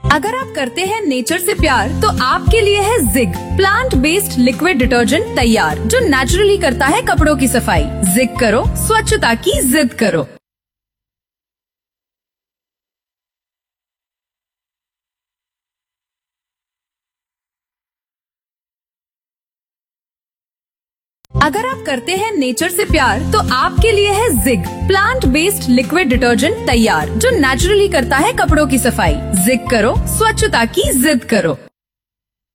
अगर आप करते हैं नेचर से प्यार तो आपके लिए है zig plant based liquid detergent तैयार, जो नेचुरली करता है कपड़ों की सफाई। जिग करो, स्वच्छता की जिद करो। अगर आप करते हैं नेचर से प्यार तो आपके लिए है zig plant based liquid detergent तैयार, जो नेचुरली करता है कपड़ों की सफाई। जिग करो, स्वच्छता की जिद करो।